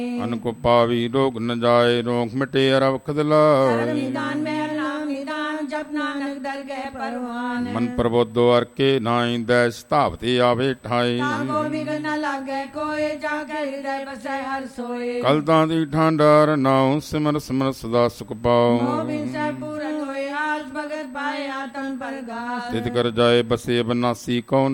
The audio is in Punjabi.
ਅਨ ਕੋ ਪਾਵੀ ਰੋਗ ਨ ਜਾਏ, ਰੋਗ ਮਿਟੇ ਅਰਵ ਖਦਲਾਏ। ਮਨ ਪ੍ਰਬੋਧੋ ਅਰ ਕੇ ਨਾਈ, ਦੈਸ ਧਾਵਤੇ ਆਵੇ ਠਾਏ। ਕਲਦਾਂ ਦੀ ਠਾਂਡਾਰ ਨਾਉ, ਸਿਮਰ ਸਿਮਰ ਸਦਾ ਸੁਖ ਪਾਉ। ਤਿਤ ਕਰ ਜਾਏ ਬਸੇ ਅਬਨਾਸੀ, ਕਉ